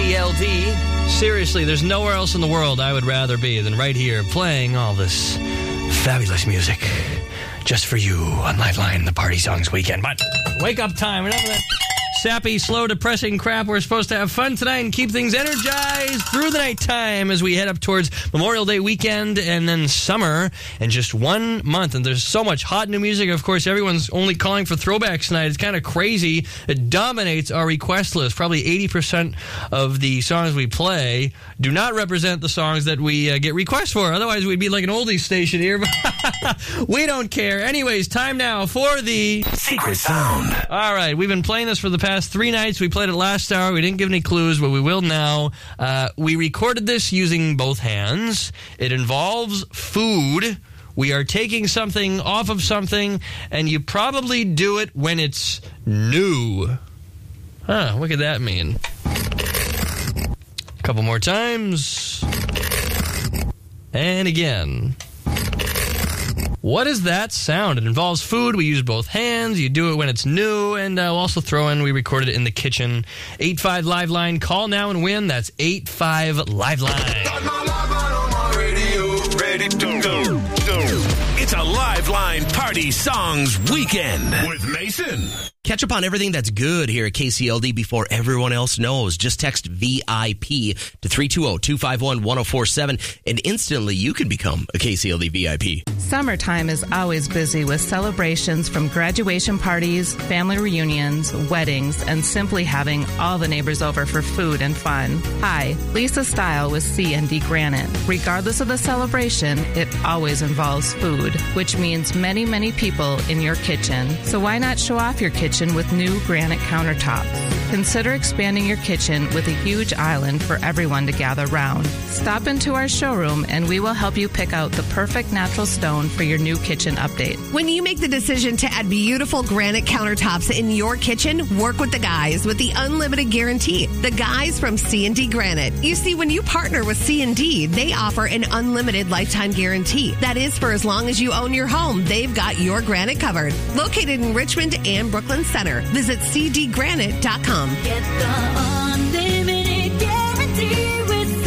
KCLD. Seriously, there's nowhere else in the world I would rather be than right here playing all this fabulous music just for you on Lifeline, the Party Songs Weekend. But wake up time, enough of that sappy, slow, depressing crap. We're supposed to have fun tonight and keep things energized through the nighttime as we head up towards Memorial Day weekend and then summer in just 1 month. And there's so much hot new music. Of course, everyone's only calling for throwbacks tonight. It's kind of crazy. It dominates our request list. Probably 80% of the songs we play do not represent the songs that we get requests for. Otherwise, we'd be like an oldies station here. We don't care. Anyways, time now for the Secret Sound. All right, we've been playing this for the past 3 nights. We played it last hour. We didn't give any clues, but we will now. We recorded this using both hands. It involves food. We are taking something off of something, and you probably do it when it's new. What could that mean? A couple more times. And again. What is that sound? It involves food. We use both hands. You do it when it's new. And we'll also throw in, we recorded it in the kitchen. 85 Live Line. Call now and win. That's 85 Live Line. Got my Live Line on my radio, ready to go. It's a Live Line Party Songs Weekend with Mason. Catch up on everything that's good here at KCLD before everyone else knows. Just text VIP to 320-251-1047 and instantly you can become a KCLD VIP. Summertime is always busy with celebrations from graduation parties, family reunions, weddings, and simply having all the neighbors over for food and fun. Hi, Lisa Style with C&D Granite. Regardless of the celebration, it always involves food, which means many, many people in your kitchen. So why not show off your kitchen with new granite countertops? Consider expanding your kitchen with a huge island for everyone to gather round. Stop into our showroom and we will help you pick out the perfect natural stone for your new kitchen update. When you make the decision to add beautiful granite countertops in your kitchen, work with the guys with the unlimited guarantee. The guys from C&D Granite. You see, when you partner with C&D, they offer an unlimited lifetime guarantee. That is for as long as you own your home. They've got your granite covered. Located in Richmond and Brooklyn Center. Visit cdgranite.com. Get the unlimited guarantee with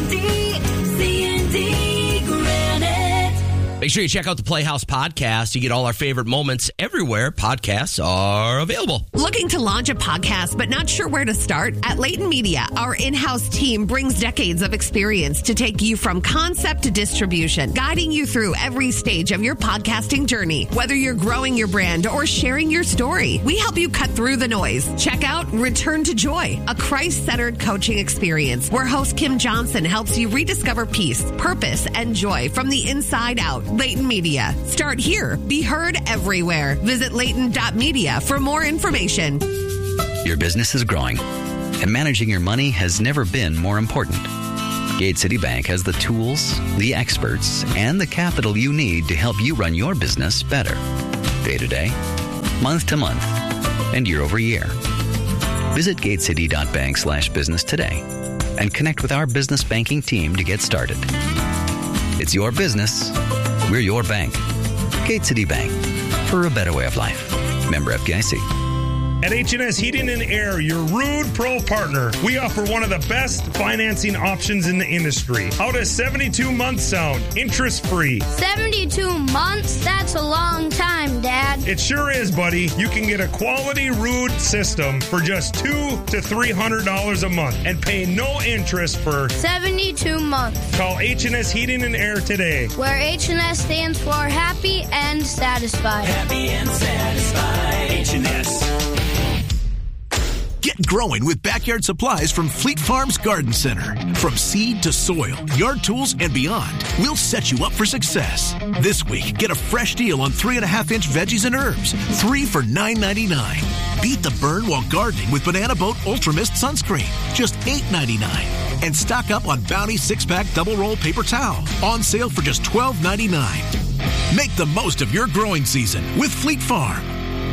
C&D Granite. Make sure you check out the Playhouse podcast. You get all our favorite moments everywhere podcasts are available. Looking to launch a podcast but not sure where to start? At Leighton Media, our in-house team brings decades of experience to take you from concept to distribution, guiding you through every stage of your podcasting journey. Whether you're growing your brand or sharing your story, we help you cut through the noise. Check out Return to Joy, a Christ-centered coaching experience where host Kim Johnson helps you rediscover peace, purpose, and joy from the inside out. Leighton Media. Start here. Be heard everywhere. Visit Leighton.media for more information. Your business is growing, and managing your money has never been more important. Gate City Bank has the tools, the experts, and the capital you need to help you run your business better. Day to day, month to month, and year over year. Visit gatecity.bank/business today and connect with our business banking team to get started. It's your business. We're your bank. Gate City Bank, for a better way of life. Member FDIC. At H&S Heating and Air, your Rude Pro partner, we offer one of the best financing options in the industry. How does 72 months sound? Interest-free. 72 months? That's a long time, Dad. It sure is, buddy. You can get a quality Rude system for just $200 to $300 a month and pay no interest for 72 months. Call H&S Heating and Air today. Where H&S stands for happy and satisfied. Happy and satisfied. H&S. Get growing with backyard supplies from Fleet Farms Garden Center. From seed to soil, yard tools, and beyond, we'll set you up for success. This week, get a fresh deal on 3.5-inch veggies and herbs, 3 for $9.99. Beat the burn while gardening with Banana Boat Ultra Mist Sunscreen, just $8.99. And stock up on Bounty 6-pack double roll paper towel, on sale for just $12.99. Make the most of your growing season with Fleet Farm.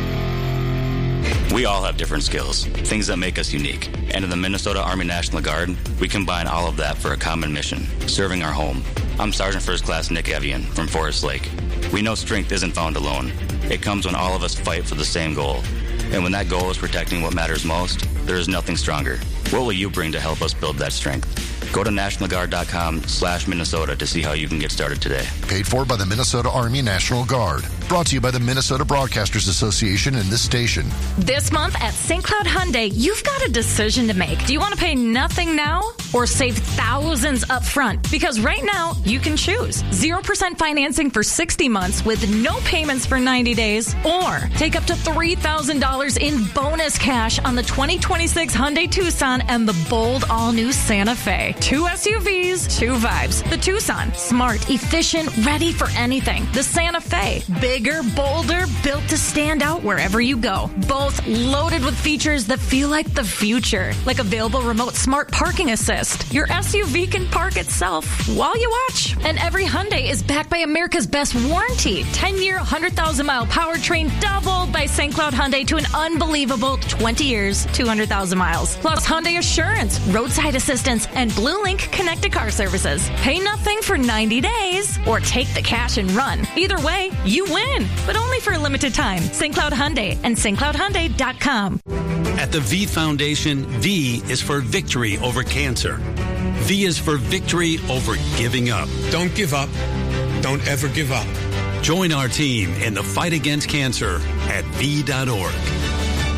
We all have different skills, things that make us unique. And in the Minnesota Army National Guard, we combine all of that for a common mission, serving our home. I'm Sergeant First Class Nick Evian from Forest Lake. We know strength isn't found alone. It comes when all of us fight for the same goal. And when that goal is protecting what matters most, there is nothing stronger What will you bring to help us build that strength? Go to NationalGuard.com/Minnesota to see how you can get started today. Paid for by the Minnesota Army National Guard. Brought to you by the Minnesota Broadcasters Association and this station. This month at St. Cloud Hyundai, you've got a decision to make. Do you want to pay nothing now or save thousands up front? Because right now, you can choose 0% financing for 60 months with no payments for 90 days, or take up to $3,000 in bonus cash on the 2026 Hyundai Tucson and the bold all-new Santa Fe. 2 SUVs, 2 vibes. The Tucson, smart, efficient, ready for anything. The Santa Fe, bigger, bolder, built to stand out wherever you go. Both loaded with features that feel like the future, like available remote smart parking assist. Your SUV can park itself while you watch. And every Hyundai is backed by America's best warranty. 10-year, 100,000-mile powertrain, doubled by St. Cloud Hyundai to an unbelievable 20 years, 200,000 miles. Plus Hyundai Assurance, roadside assistance, and Blue Link connected car services. Pay nothing for 90 days or take the cash and run. Either way, you win, but only for a limited time. St. Cloud Hyundai and stcloudhyundai.com. At the V Foundation, V is for victory over cancer. V is for victory over giving up. Don't give up. Don't ever give up. Join our team in the fight against cancer at V.org.